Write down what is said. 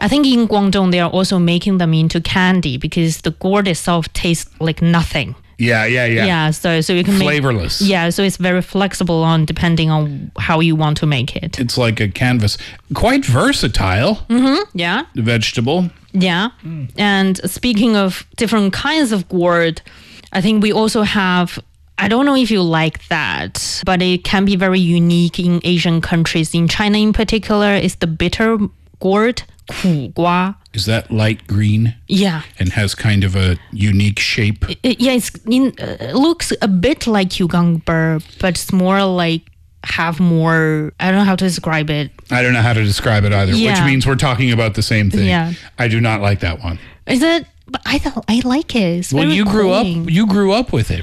I think in Guangdong, they are also making them into candy because the gourd itself tastes like nothing. Yeah. Yeah, so you can Flavorless. So it's very flexible on depending on how you want to make it. It's like a canvas. Quite versatile. Yeah. Vegetable. Yeah. And speaking of different kinds of gourd, I think we also have, I don't know if you like that, but it can be very unique in Asian countries. In China in particular, is the bitter gourd, 苦瓜. Is that light green? Yeah. And has kind of a unique shape? It looks a bit like cucumber, but it's more like I don't know how to describe it. I don't know how to describe it either, Yeah. which means we're talking about the same thing. Yeah. I do not like that one. Is it? But I like it. It's Well, very you grew cooling. up with it.